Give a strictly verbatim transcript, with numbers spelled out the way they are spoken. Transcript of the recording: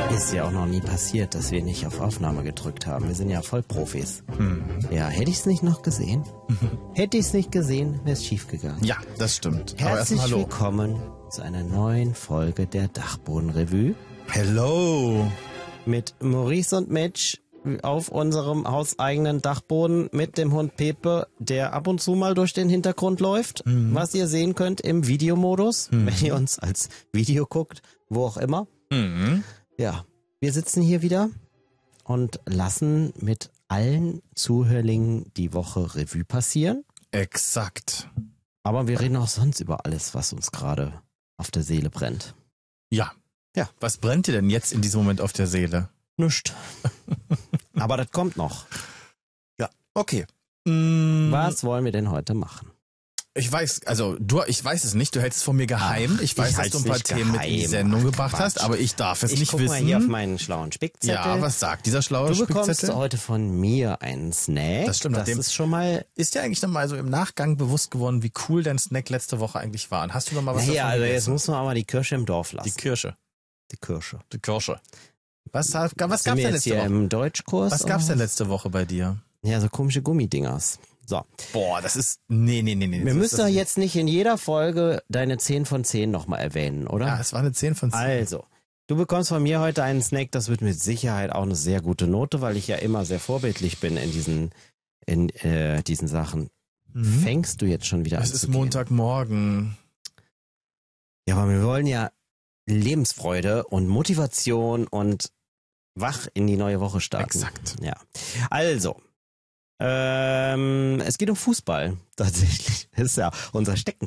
Ist ja auch noch nie passiert, dass wir nicht auf Aufnahme gedrückt haben. Wir sind ja Vollprofis. Hm. Ja, hätte ich es nicht noch gesehen? Hätte ich es nicht gesehen, wäre es schief gegangen. Ja, das stimmt. Aber Herzlich erstmal hallo. willkommen zu einer neuen Folge der Dachboden-Revue Hello. mit Maurice und Mitch auf unserem hauseigenen Dachboden mit dem Hund Pepe, der ab und zu mal durch den Hintergrund läuft, Mhm. was ihr sehen könnt im Videomodus, Mhm. wenn ihr uns als Video guckt, wo auch immer. Mhm. Ja, wir sitzen hier wieder und lassen mit allen Zuhörlingen die Woche Revue passieren. Exakt. Aber wir reden auch sonst über alles, was uns gerade auf der Seele brennt. Ja. Ja. Was brennt dir denn jetzt in diesem Moment auf der Seele? Nischt. Aber das kommt noch. Ja, okay. Mm, Was wollen wir denn heute machen? Ich weiß, also du, ich weiß es nicht, du hältst es von mir geheim. Ach, ich weiß, ich dass halt's du ein paar nicht Themen mit in die geheim. Sendung Ach, gebracht Quatsch. hast, aber ich darf es Ich nicht guck wissen. mal hier auf meinen schlauen Spickzettel. Ja, was sagt dieser schlaue Du bekommst Spickzettel? heute von mir einen Snack. Das stimmt, Das nachdem- ist schon mal... Ist dir eigentlich noch mal so im Nachgang bewusst geworden, wie cool dein Snack letzte Woche eigentlich war? Und hast du noch mal was Naja, davon also jetzt gegessen? muss man aber die Kirsche im Dorf lassen. Die Kirsche. Die Kirsche. Die Kirsche. Was, was Sind gab's wir denn jetzt letzte hier Woche? im Deutschkurs? Was gab's oder denn letzte Woche bei dir? Ja, so komische Gummidingers. So. Boah, das ist, nee, nee, nee, nee. Wir das müssen ist doch das jetzt nicht in jeder Folge deine zehn von zehn nochmal erwähnen, oder? Ja, es war eine zehn von zehn. Also, du bekommst von mir heute einen Snack, das wird mit Sicherheit auch eine sehr gute Note, weil ich ja immer sehr vorbildlich bin in diesen, in äh, diesen Sachen. Mhm. Fängst du jetzt schon wieder an Es zu ist gehen? Montagmorgen. Ja, aber wir wollen ja Lebensfreude und Motivation und wach in die neue Woche starten. Exakt. Ja. Also, ähm, es geht um Fußball tatsächlich. Das ist ja unser Steckenpferd.